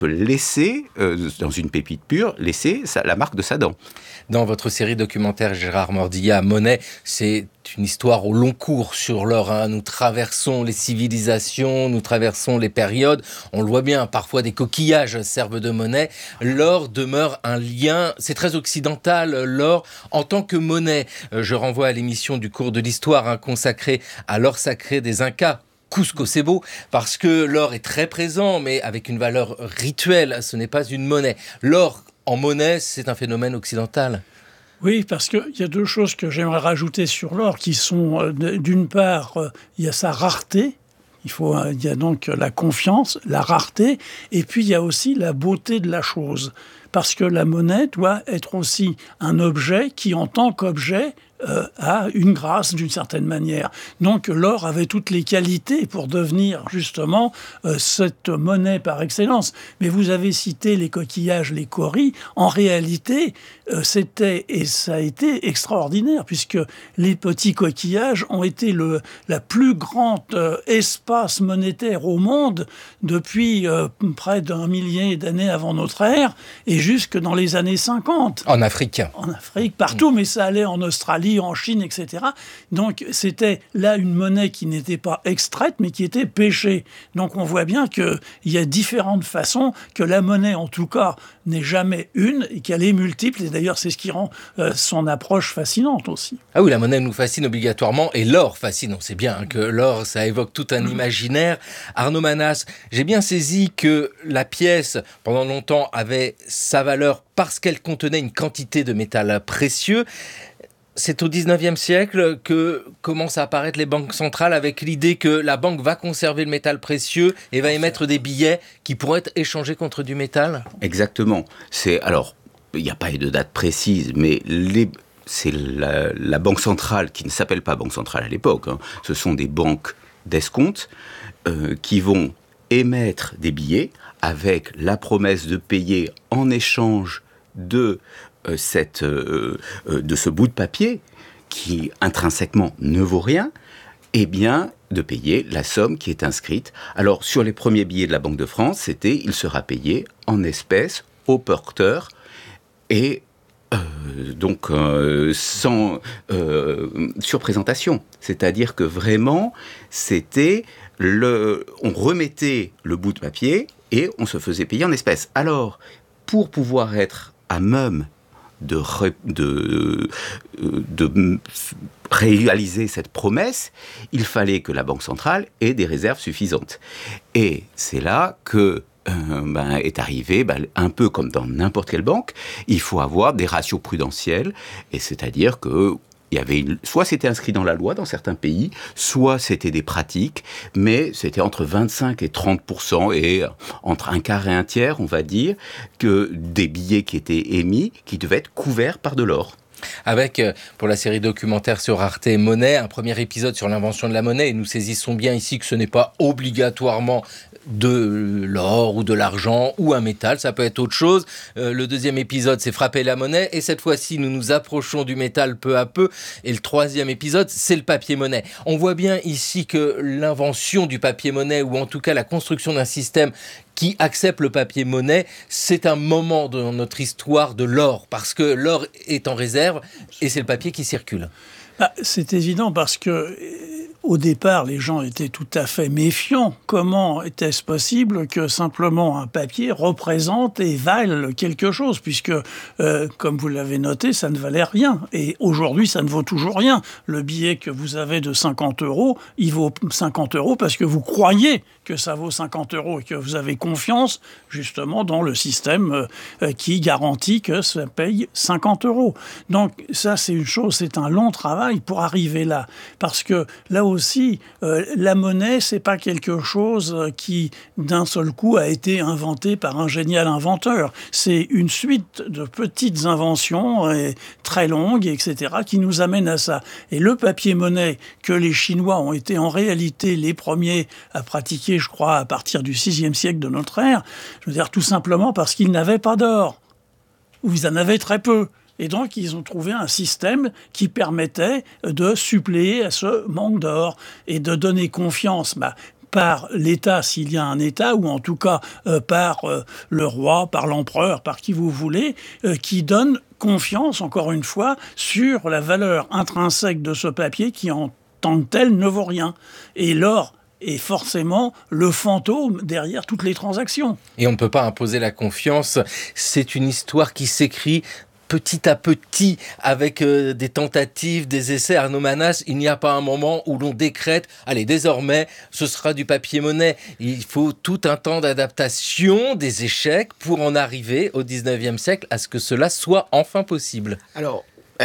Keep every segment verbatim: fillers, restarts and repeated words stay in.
laisser, euh, dans une pépite pure, laisser sa, la marque de sa dent. Dans votre série documentaire Gérard Mordillat, Monet, c'est une histoire au long cours sur l'or. Hein. Nous traversons les civilisations, nous traversons les périodes. On le voit bien, parfois des coquillages servent de monnaie. L'or demeure un lien, c'est très occidental, l'or en tant que monnaie. Je renvoie à l'émission du cours de l'histoire hein, consacrée à l'or sacré des Incas. Cusco, c'est beau, parce que l'or est très présent, mais avec une valeur rituelle, ce n'est pas une monnaie. L'or en monnaie, c'est un phénomène occidental. Oui, parce qu'il y a deux choses que j'aimerais rajouter sur l'or, qui sont, euh, d'une part, euh, il y a sa rareté, il, faut, euh, il y a donc la confiance, la rareté, et puis il y a aussi la beauté de la chose. Parce que la monnaie doit être aussi un objet qui, en tant qu'objet, Euh, a une grâce d'une certaine manière. Donc l'or avait toutes les qualités pour devenir justement euh, cette monnaie par excellence. Mais vous avez cité les coquillages, les cauris. En réalité, euh, c'était, et ça a été extraordinaire, puisque les petits coquillages ont été le, la plus grande euh, espace monétaire au monde depuis euh, près d'un millier d'années avant notre ère, et jusque dans les années cinquante. En Afrique. En Afrique, partout, mais ça allait en Australie, en Chine, et cetera. Donc, c'était là une monnaie qui n'était pas extraite, mais qui était pêchée. Donc, on voit bien qu'il y a différentes façons, que la monnaie, en tout cas, n'est jamais une, et qu'elle est multiple. Et d'ailleurs, c'est ce qui rend euh, son approche fascinante aussi. Ah oui, la monnaie nous fascine obligatoirement, et l'or fascine. On sait bien hein, que l'or, ça évoque tout un imaginaire. Arnaud Manas, j'ai bien saisi que la pièce, pendant longtemps, avait sa valeur parce qu'elle contenait une quantité de métal précieux. C'est au dix-neuvième siècle que commencent à apparaître les banques centrales avec l'idée que la banque va conserver le métal précieux et va émettre des billets qui pourraient être échangés contre du métal. Exactement. C'est, alors, il n'y a pas de date précise, mais les, c'est la, la banque centrale, qui ne s'appelle pas banque centrale à l'époque, hein, ce sont des banques d'escompte euh, qui vont émettre des billets avec la promesse de payer en échange de Euh, cette, euh, euh, de ce bout de papier qui intrinsèquement ne vaut rien, eh bien de payer la somme qui est inscrite. Alors sur les premiers billets de la Banque de France, c'était il sera payé en espèces au porteur et euh, donc euh, sans euh, surprésentation. C'est-à-dire que vraiment c'était le, on remettait le bout de papier et on se faisait payer en espèces. Alors pour pouvoir être à même De, ré, de, de réaliser cette promesse, il fallait que la Banque centrale ait des réserves suffisantes. Et c'est là que euh, ben, est arrivé, ben, un peu comme dans n'importe quelle banque, il faut avoir des ratios prudentiels, et c'est-à-dire que il y avait une, soit c'était inscrit dans la loi dans certains pays, soit c'était des pratiques, mais c'était entre vingt-cinq et trente pour cent et entre un quart et un tiers, on va dire, que des billets qui étaient émis, qui devaient être couverts par de l'or. Avec, pour la série documentaire sur Arte Monnaie, un premier épisode sur l'invention de la monnaie, et nous saisissons bien ici que ce n'est pas obligatoirement de l'or ou de l'argent ou un métal, ça peut être autre chose. Euh, le deuxième épisode, c'est frapper la monnaie, et cette fois-ci, nous nous approchons du métal peu à peu, et le troisième épisode, c'est le papier-monnaie. On voit bien ici que l'invention du papier-monnaie, ou en tout cas la construction d'un système qui accepte le papier-monnaie, c'est un moment dans notre histoire de l'or, parce que l'or est en réserve, et c'est le papier qui circule. Ah, c'est évident parce que au départ, les gens étaient tout à fait méfiants. Comment était-ce possible que simplement un papier représente et vale quelque chose, puisque, euh, comme vous l'avez noté, ça ne valait rien. Et aujourd'hui, ça ne vaut toujours rien. Le billet que vous avez de cinquante euros, il vaut cinquante euros parce que vous croyez que ça vaut cinquante euros et que vous avez confiance, justement, dans le système euh, qui garantit que ça paye cinquante euros. Donc, ça, c'est une chose, c'est un long travail pour arriver là. Parce que là aussi, euh, la monnaie, c'est pas quelque chose qui, d'un seul coup, a été inventé par un génial inventeur. C'est une suite de petites inventions euh, très longues, et cetera, qui nous amènent à ça. Et le papier-monnaie que les Chinois ont été en réalité les premiers à pratiquer, je crois, à partir du sixième siècle de notre ère, je veux dire tout simplement parce qu'ils n'avaient pas d'or, ou ils en avaient très peu. Et donc, ils ont trouvé un système qui permettait de suppléer à ce manque d'or et de donner confiance. Bah, par l'État, s'il y a un État, ou en tout cas euh, par euh, le roi, par l'empereur, par qui vous voulez, euh, qui donne confiance, encore une fois, sur la valeur intrinsèque de ce papier qui, en tant que tel, ne vaut rien. Et l'or est forcément le fantôme derrière toutes les transactions. Et on ne peut pas imposer la confiance. C'est une histoire qui s'écrit petit à petit, avec euh, des tentatives, des essais. Arnaud Manas, il n'y a pas un moment où l'on décrète « Allez, désormais, ce sera du papier-monnaie ». Il faut tout un temps d'adaptation, des échecs, pour en arriver au dix-neuvième siècle à ce que cela soit enfin possible. Alors,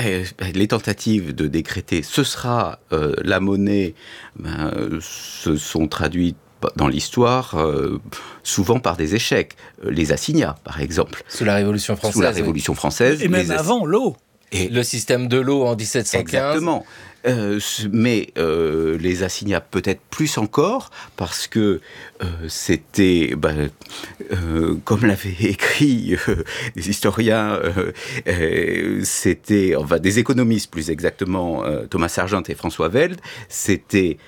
les tentatives de décréter « ce sera euh, la monnaie ben, » se sont traduites dans l'histoire, euh, souvent par des échecs. Les assignats, par exemple. Sous la Révolution française. Sous la Révolution oui. française. Et même assign... avant, l'eau. Et le système de l'eau en dix-sept cent quinze. Exactement. Euh, mais euh, les assignats peut-être plus encore, parce que euh, c'était, ben, euh, comme l'avaient écrit euh, des historiens, euh, euh, c'était, enfin des économistes plus exactement, euh, Thomas Sargent et François Veld, c'était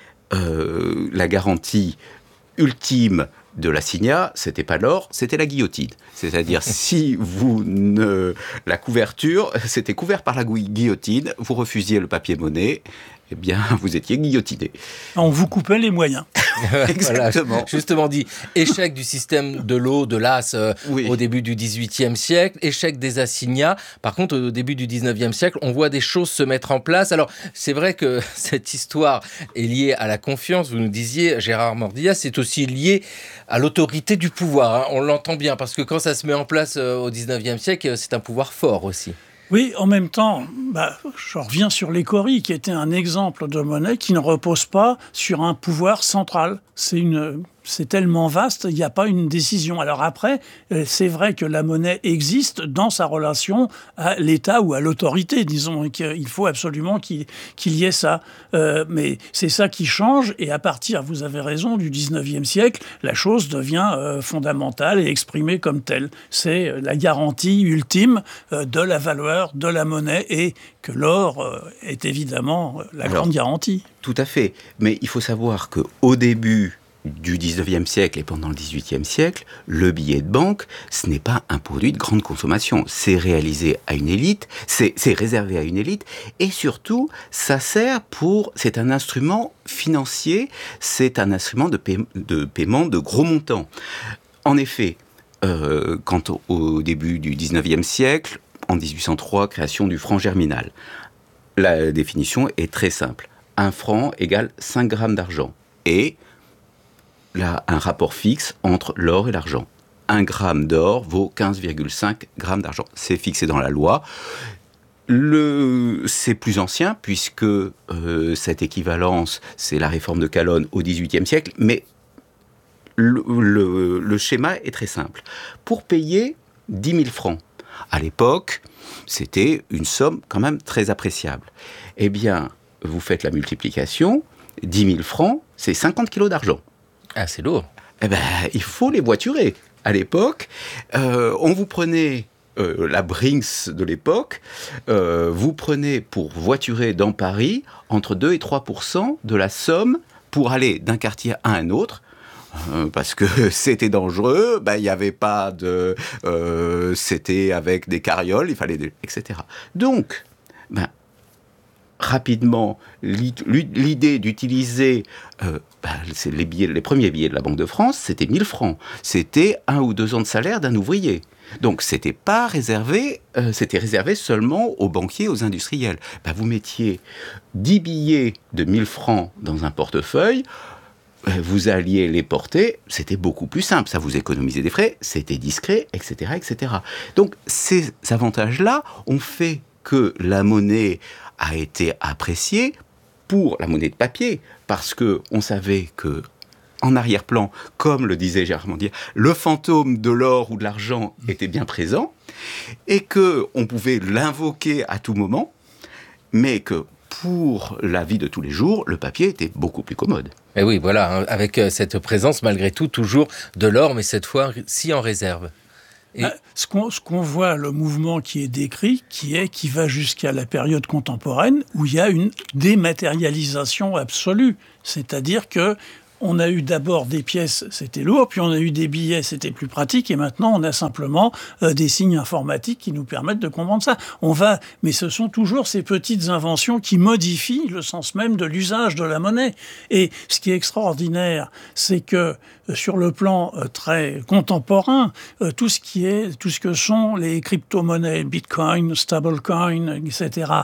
euh, la garantie ultime de l'assignat, c'était pas l'or, c'était la guillotine. C'est-à-dire, si vous ne... La couverture, c'était couvert par la guillotine, vous refusiez le papier-monnaie, eh bien, vous étiez guillotiné. On vous coupait les moyens. Exactement. Voilà, justement dit, échec du système de l'eau, de l'as euh, oui. au début du dix-huitième siècle, échec des assignats. Par contre, au début du dix-neuvième siècle, on voit des choses se mettre en place. Alors, c'est vrai que cette histoire est liée à la confiance, vous nous disiez, Gérard Mordillas, c'est aussi lié à l'autorité du pouvoir. Hein. On l'entend bien, parce que quand ça se met en place euh, au dix-neuvième siècle, c'est un pouvoir fort aussi. Oui, en même temps, bah, je reviens sur l'écorie, qui était un exemple de monnaie qui ne repose pas sur un pouvoir central. C'est une... C'est tellement vaste, il n'y a pas une décision. Alors après, c'est vrai que la monnaie existe dans sa relation à l'État ou à l'autorité, disons, et qu'il faut absolument qu'il, qu'il y ait ça. Euh, mais c'est ça qui change, et à partir, vous avez raison, du dix-neuvième siècle, la chose devient euh, fondamentale et exprimée comme telle. C'est la garantie ultime euh, de la valeur de la monnaie, et que l'or euh, est évidemment la Alors, grande garantie. Tout à fait, mais il faut savoir qu'au début du dix-neuvième siècle et pendant le dix-huitième siècle, le billet de banque, ce n'est pas un produit de grande consommation. C'est réalisé à une élite, c'est, c'est réservé à une élite, et surtout, ça sert pour... C'est un instrument financier, c'est un instrument de, paie, de paiement de gros montants. En effet, euh, quand au, au début du dix-neuvième siècle, en dix-huit cent trois, création du franc germinal, la définition est très simple. Un franc égale cinq grammes d'argent. Et... là, un rapport fixe entre l'or et l'argent. Un gramme d'or vaut quinze virgule cinq grammes d'argent. C'est fixé dans la loi. Le... C'est plus ancien, puisque euh, cette équivalence, c'est la réforme de Calonne au dix-huitième siècle, mais le, le, le schéma est très simple. Pour payer dix mille francs, à l'époque, c'était une somme quand même très appréciable. Eh bien, vous faites la multiplication, dix mille francs, c'est cinquante kilos d'argent. Ah, c'est lourd. Eh ben, il faut les voiturer. À l'époque, euh, on vous prenait euh, la Brinks de l'époque, euh, vous prenez pour voiturer dans Paris entre deux et trois pour cent de la somme pour aller d'un quartier à un autre. Euh, parce que c'était dangereux, ben, il n'y avait pas de... Euh, c'était avec des carrioles, il fallait... Des, et cetera. Donc, ben, rapidement, l'idée d'utiliser... Euh, ben, c'est les, billets, les premiers billets de la Banque de France, c'était mille francs. C'était un ou deux ans de salaire d'un ouvrier. Donc, c'était pas réservé, euh, c'était réservé seulement aux banquiers, aux industriels. Ben, vous mettiez dix billets de mille francs dans un portefeuille, vous alliez les porter, c'était beaucoup plus simple. Ça vous économisait des frais, c'était discret, et cetera, et cetera. Donc, ces avantages-là ont fait que la monnaie a été appréciée pour la monnaie de papier, parce qu'on savait que, en arrière-plan, comme le disait Gérard Mordillas, le fantôme de l'or ou de l'argent était bien présent, et qu'on pouvait l'invoquer à tout moment, mais que pour la vie de tous les jours, le papier était beaucoup plus commode. Et oui, voilà, avec cette présence, malgré tout, toujours de l'or, mais cette fois, si en réserve. Et... Ah, ce, qu'on, ce qu'on voit, le mouvement qui est décrit, qui, est, qui va jusqu'à la période contemporaine, où il y a une dématérialisation absolue. C'est-à-dire que on a eu d'abord des pièces, c'était lourd, puis on a eu des billets, c'était plus pratique, et maintenant on a simplement euh, des signes informatiques qui nous permettent de comprendre ça. On va, mais ce sont toujours ces petites inventions qui modifient le sens même de l'usage de la monnaie. Et ce qui est extraordinaire, c'est que euh, sur le plan euh, très contemporain, euh, tout ce qui est, tout ce que sont les crypto-monnaies, Bitcoin, stablecoin, et cetera,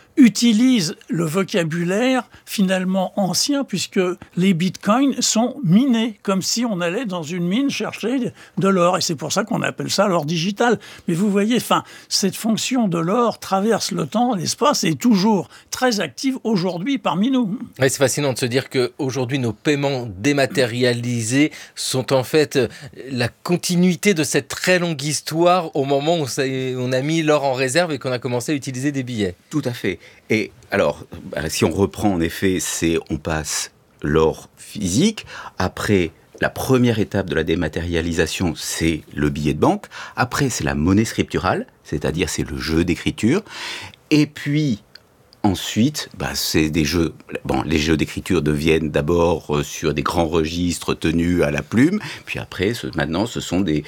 utilise le vocabulaire finalement ancien, puisque les bitcoins sont minés, comme si on allait dans une mine chercher de l'or. Et c'est pour ça qu'on appelle ça l'or digital. Mais vous voyez, enfin, cette fonction de l'or traverse le temps, l'espace, et est toujours très active aujourd'hui parmi nous. Ouais, c'est fascinant de se dire qu'aujourd'hui, nos paiements dématérialisés sont en fait la continuité de cette très longue histoire au moment où on a mis l'or en réserve et qu'on a commencé à utiliser des billets. Tout à fait. Et alors, si on reprend en effet, c'est on passe l'or physique. Après, la première étape de la dématérialisation, c'est le billet de banque. Après, c'est la monnaie scripturale, c'est-à-dire c'est le jeu d'écriture. Et puis, ensuite, bah, c'est des jeux. Bon, les jeux d'écriture deviennent d'abord euh, sur des grands registres tenus à la plume, puis après, ce, maintenant, ce sont des,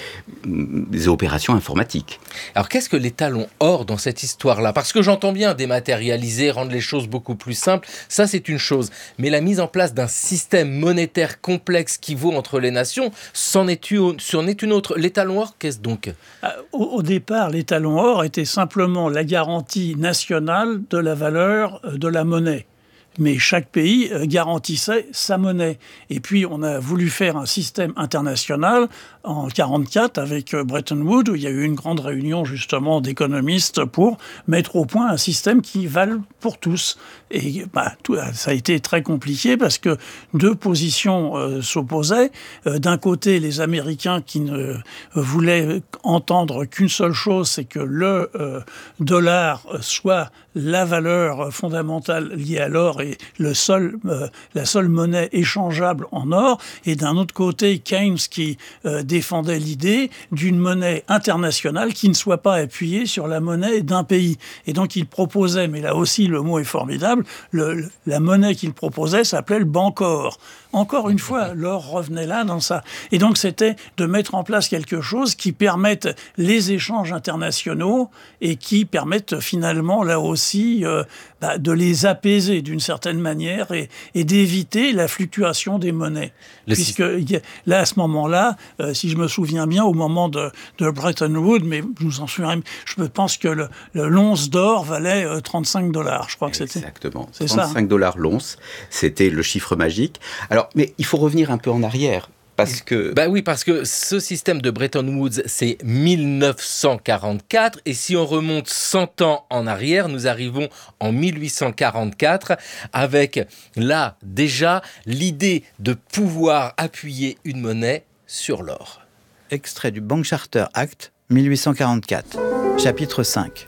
des opérations informatiques. Alors, qu'est-ce que les talons or dans cette histoire-là ? Parce que j'entends bien dématérialiser, rendre les choses beaucoup plus simples, ça c'est une chose. Mais la mise en place d'un système monétaire complexe qui vaut entre les nations, c'en est une, c'en est une autre. Les talons or, qu'est-ce donc ? Au, au départ, les talons or étaient simplement la garantie nationale de la valeur de la monnaie. Mais chaque pays garantissait sa monnaie. Et puis, on a voulu faire un système international en quarante-quatre avec Bretton Woods, où il y a eu une grande réunion justement d'économistes pour mettre au point un système qui vale pour tous. Et bah, tout, ça a été très compliqué parce que deux positions euh, s'opposaient. Euh, d'un côté, les Américains qui ne euh, voulaient entendre qu'une seule chose, c'est que le euh, dollar soit la valeur fondamentale liée à l'or et le seul, euh, la seule monnaie échangeable en or. Et d'un autre côté, Keynes qui euh, défendait l'idée d'une monnaie internationale qui ne soit pas appuyée sur la monnaie d'un pays. Et donc il proposait, mais là aussi le mot est formidable, le, le, la monnaie qu'il proposait s'appelait le Bancor. Encore une fois, l'or revenait là dans ça. Et donc c'était de mettre en place quelque chose qui permette les échanges internationaux et qui permette finalement là aussi euh, bah, de les apaiser d'une certaine manière et, et d'éviter la fluctuation des monnaies. Le Puisque système. Là, à ce moment-là, euh, si je me souviens bien, au moment de, de Bretton Woods, mais je vous en souviens, je pense que le, le, l'once d'or valait euh, trente-cinq dollars, je crois que c'était. Exactement, c'est trente-cinq dollars l'once, c'était le chiffre magique. Alors, mais il faut revenir un peu en arrière. Parce que... Bah oui, parce que ce système de Bretton Woods, c'est mille neuf cent quarante-quatre, et si on remonte cent ans en arrière, nous arrivons en mille huit cent quarante-quatre, avec là, déjà, l'idée de pouvoir appuyer une monnaie sur l'or. Extrait du Bank Charter Act, mille huit cent quarante-quatre, chapitre cinq.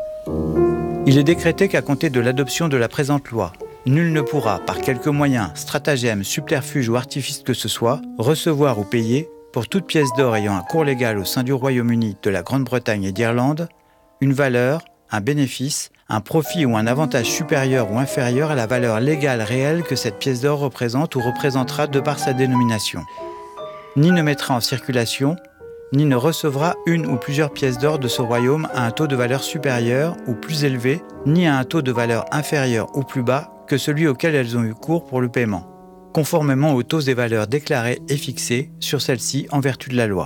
Il est décrété qu'à compter de l'adoption de la présente loi, nul ne pourra, par quelque moyen, stratagème, subterfuge ou artifice que ce soit, recevoir ou payer, pour toute pièce d'or ayant un cours légal au sein du Royaume-Uni, de la Grande-Bretagne et d'Irlande, une valeur, un bénéfice, un profit ou un avantage supérieur ou inférieur à la valeur légale réelle que cette pièce d'or représente ou représentera de par sa dénomination. Ni ne mettra en circulation, ni ne recevra une ou plusieurs pièces d'or de ce royaume à un taux de valeur supérieur ou plus élevé, ni à un taux de valeur inférieur ou plus bas que celui auquel elles ont eu cours pour le paiement, conformément aux taux et valeurs déclarés et fixés sur celles-ci en vertu de la loi.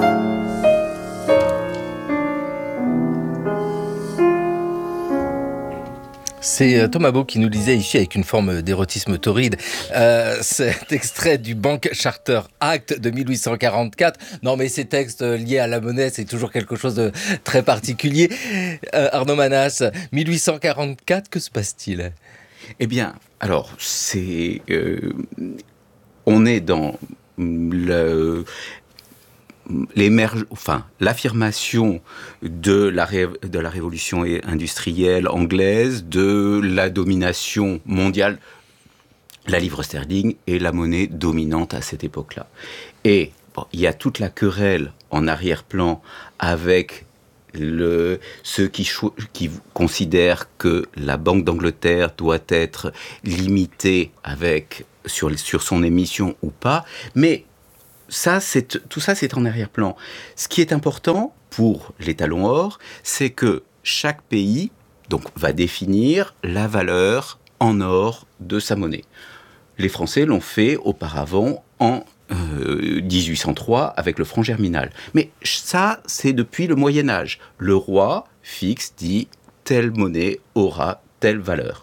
C'est Thomas Beau qui nous lisait ici avec une forme d'érotisme torride euh, cet extrait du Bank Charter Act de mille huit cent quarante-quatre. Non mais ces textes liés à la monnaie, c'est toujours quelque chose de très particulier. Euh, Arnaud Manas, mille huit cent quarante-quatre, que se passe-t-il ? Eh bien, alors, c'est... Euh, on est dans le... L'émerge, enfin, l'affirmation de la, ré, de la révolution industrielle anglaise, de la domination mondiale, la livre sterling est la monnaie dominante à cette époque-là. Et bon, il y a toute la querelle en arrière-plan avec le, ceux qui, cho- qui considèrent que la Banque d'Angleterre doit être limitée avec sur, sur son émission ou pas, mais ça, c'est, tout ça, c'est en arrière-plan. Ce qui est important pour l'étalon or, c'est que chaque pays donc, va définir la valeur en or de sa monnaie. Les Français l'ont fait auparavant en euh, dix-huit cent trois avec le franc germinal. Mais ça, c'est depuis le Moyen-Âge. Le roi fixe, dit, telle monnaie aura telle valeur.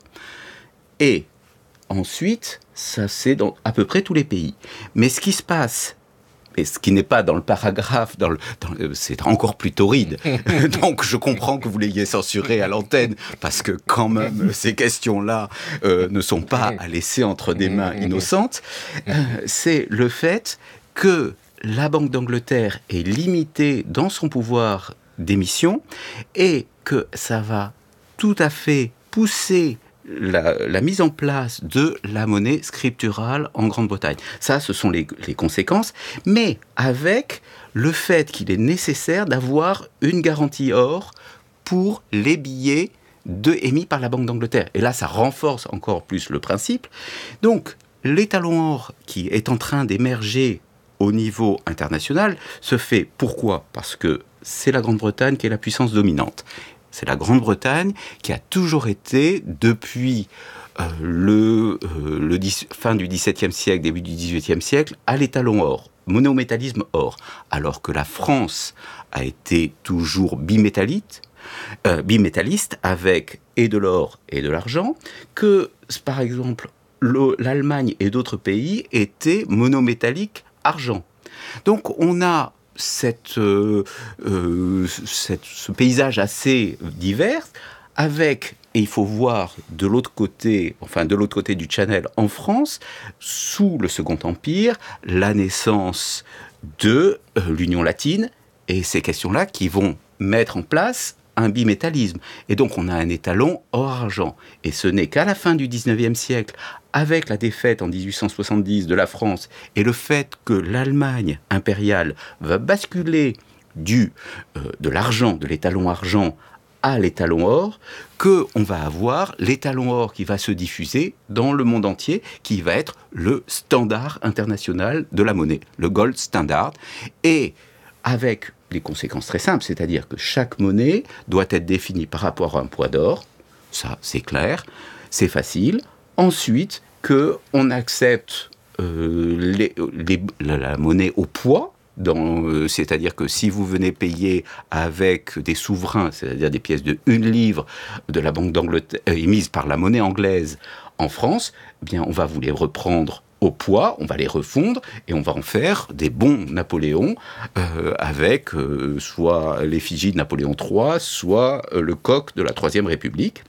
Et ensuite, ça c'est dans à peu près tous les pays. Mais ce qui se passe, et ce qui n'est pas dans le paragraphe, dans le, dans le, c'est encore plus torride. Donc je comprends que vous l'ayez censuré à l'antenne, parce que quand même, ces questions-là euh, ne sont pas à laisser entre des mains innocentes. Euh, c'est le fait que la Banque d'Angleterre est limitée dans son pouvoir d'émission et que ça va tout à fait pousser La, la mise en place de la monnaie scripturale en Grande-Bretagne. Ça, ce sont les, les conséquences, mais avec le fait qu'il est nécessaire d'avoir une garantie or pour les billets de, émis par la Banque d'Angleterre. Et là, ça renforce encore plus le principe. Donc, l'étalon or qui est en train d'émerger au niveau international se fait. Pourquoi ? Parce que c'est la Grande-Bretagne qui est la puissance dominante. C'est la Grande-Bretagne qui a toujours été, depuis euh, le, euh, le dix, fin du dix-septième siècle, début du dix-huitième siècle, à l'étalon or, monnaie au métallisme or, alors que la France a été toujours bimétallite, euh, bimétalliste avec et de l'or et de l'argent, que, par exemple, le, l'Allemagne et d'autres pays étaient monométalliques argent. Donc on a Cette, euh, euh, cette, ce paysage assez divers, avec, et il faut voir de l'autre côté, enfin de l'autre côté du Channel en France, sous le Second Empire, la naissance de euh, l'Union latine, et ces questions-là qui vont mettre en place un bimétallisme. Et donc on a un étalon or-argent. Et ce n'est qu'à la fin du dix-neuvième siècle, avec la défaite en dix-huit cent soixante-dix de la France, et le fait que l'Allemagne impériale va basculer du, euh, de l'argent, de l'étalon argent, à l'étalon or, qu'on va avoir l'étalon or qui va se diffuser dans le monde entier, qui va être le standard international de la monnaie, le gold standard, et avec des conséquences très simples, c'est-à-dire que chaque monnaie doit être définie par rapport à un poids d'or, ça c'est clair, c'est facile. Ensuite, qu'on accepte euh, les, les, la, la monnaie au poids, dans, euh, c'est-à-dire que si vous venez payer avec des souverains, c'est-à-dire des pièces de une livre de la Banque d'Angleterre, euh, émises par la monnaie anglaise en France, eh bien on va vous les reprendre au poids, on va les refondre et on va en faire des bons Napoléon euh, avec euh, soit l'effigie de Napoléon trois, soit euh, le coq de la Troisième République.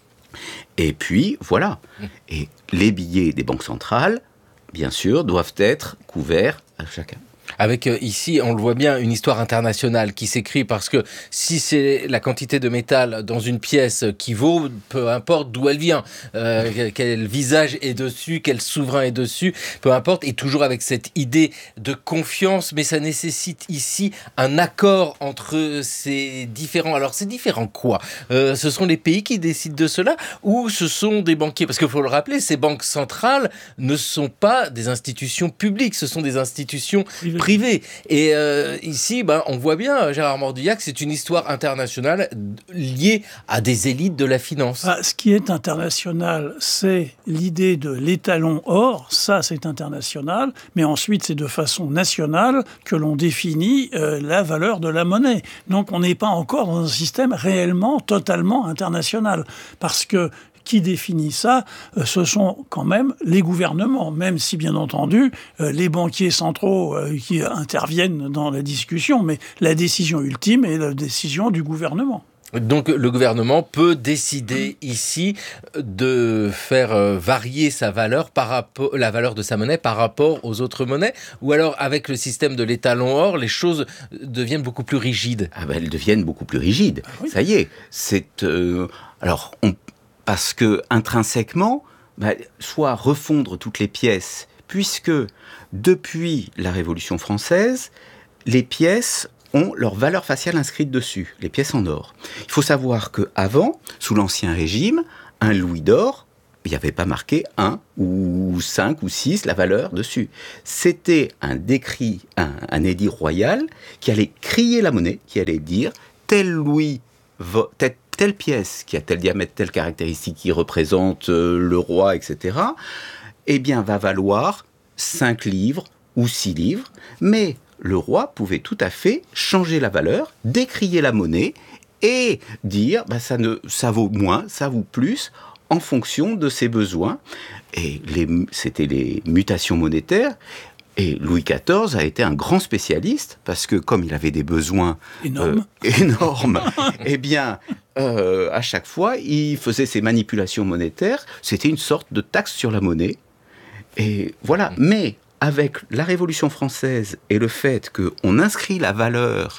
Et puis, voilà. Et les billets des banques centrales, bien sûr, doivent être couverts à chacun. Avec euh, ici, on le voit bien, une histoire internationale qui s'écrit parce que si c'est la quantité de métal dans une pièce qui vaut, peu importe d'où elle vient, euh, quel visage est dessus, quel souverain est dessus, peu importe, et toujours avec cette idée de confiance, mais ça nécessite ici un accord entre ces différents... Alors, c'est différent quoi ? euh, Ce sont les pays qui décident de cela ou ce sont des banquiers ? Parce qu'il faut le rappeler, ces banques centrales ne sont pas des institutions publiques, ce sont des institutions privées. Et euh, ici, ben, on voit bien, Gérard Mordillac, c'est une histoire internationale liée à des élites de la finance. Ah, ce qui est international, c'est l'idée de l'étalon or, ça c'est international, mais ensuite c'est de façon nationale que l'on définit euh, la valeur de la monnaie. Donc on n'est pas encore dans un système réellement, totalement international, parce que qui définit ça, ce sont quand même les gouvernements, même si, bien entendu, les banquiers centraux qui interviennent dans la discussion, mais la décision ultime est la décision du gouvernement. Donc le gouvernement peut décider ici de faire varier sa valeur par rapport, la valeur de sa monnaie par rapport aux autres monnaies, ou alors avec le système de l'étalon or, les choses deviennent beaucoup plus rigides. Ah ben, elles deviennent beaucoup plus rigides. Ah oui. Ça y est, c'est euh, alors on parce que, intrinsèquement, bah, soit refondre toutes les pièces, puisque depuis la Révolution française, les pièces ont leur valeur faciale inscrite dessus, les pièces en or. Il faut savoir qu'avant, sous l'Ancien Régime, un louis d'or il n'y avait pas marqué un ou cinq ou six, la valeur dessus. C'était un décret, un, un édit royal qui allait crier la monnaie, qui allait dire tel louis, telle, telle pièce qui a tel diamètre, telle caractéristique qui représente euh, le roi, et cetera, eh bien, va valoir cinq livres ou six livres, mais le roi pouvait tout à fait changer la valeur, décrier la monnaie et dire bah, ça, ne, ça vaut moins, ça vaut plus, en fonction de ses besoins. Et les, c'était les mutations monétaires. Et Louis quatorze a été un grand spécialiste, parce que comme il avait des besoins énormes, euh, énormes eh bien, euh, à chaque fois, il faisait ces manipulations monétaires. C'était une sorte de taxe sur la monnaie. Et voilà. Mais avec la Révolution française et le fait qu'on inscrit la valeur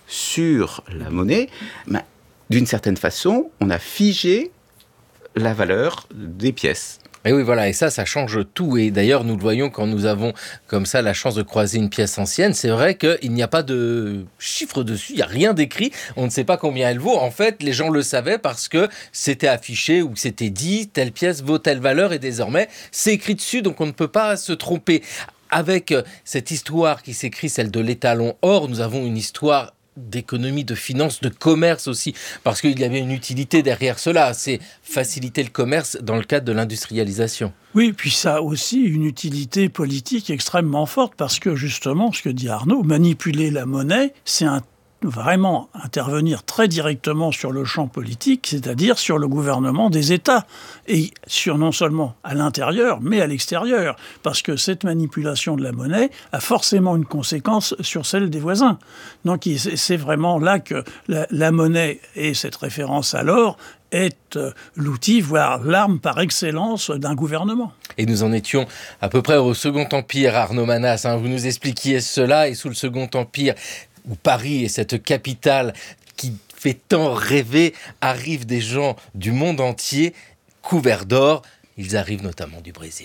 sur la monnaie, ben, d'une certaine façon, on a figé la valeur des pièces. Et oui, voilà, et ça, ça change tout. Et d'ailleurs, nous le voyons quand nous avons comme ça la chance de croiser une pièce ancienne. C'est vrai qu'il n'y a pas de chiffre dessus, il n'y a rien d'écrit. On ne sait pas combien elle vaut. En fait, les gens le savaient parce que c'était affiché ou que c'était dit, telle pièce vaut telle valeur et désormais, c'est écrit dessus, donc on ne peut pas se tromper. Avec cette histoire qui s'écrit, celle de l'étalon or, nous avons une histoire d'économie, de finance, de commerce aussi, parce qu'il y avait une utilité derrière cela, c'est faciliter le commerce dans le cadre de l'industrialisation. Oui, puis ça a aussi une utilité politique extrêmement forte, parce que justement, ce que dit Arnaud, manipuler la monnaie, c'est un vraiment intervenir très directement sur le champ politique, c'est-à-dire sur le gouvernement des États, et sur non seulement à l'intérieur, mais à l'extérieur, parce que cette manipulation de la monnaie a forcément une conséquence sur celle des voisins. Donc c'est vraiment là que la, la monnaie et cette référence à l'or est l'outil, voire l'arme par excellence d'un gouvernement. Et nous en étions à peu près au Second Empire, Arnaud Manas, hein, vous nous expliquiez cela, et sous le Second Empire, où Paris est cette capitale qui fait tant rêver, arrivent des gens du monde entier couverts d'or. Ils arrivent notamment du Brésil.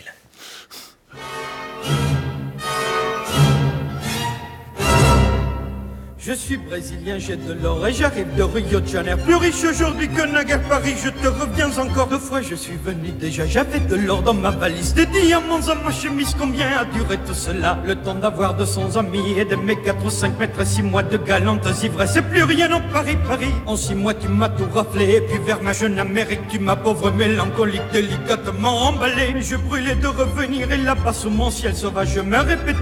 Je suis brésilien, j'ai de l'or et j'arrive de Rio de Janeiro. Plus riche aujourd'hui que naguère Paris, je te reviens encore. Deux fois je suis venu déjà, j'avais de l'or dans ma valise. Des diamants à ma chemise, combien a duré tout cela? Le temps d'avoir deux cents amis et d'aimer quatre ou cinq mètres et six mois de galantes ivresses. C'est plus rien en Paris, Paris. En six mois tu m'as tout raflé, et puis vers ma jeune Amérique, tu m'as pauvre mélancolique délicatement emballé. Mais je brûlais de revenir et là-bas sous mon ciel sauvage, je me répétais